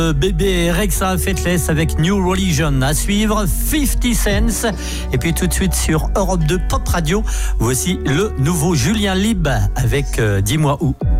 Bébé Rexha Fateless avec New Religion à suivre, 50 Cents. Et puis tout de suite sur Europe 2 Pop Radio, voici le nouveau Julien Lieb avec Dis-moi où.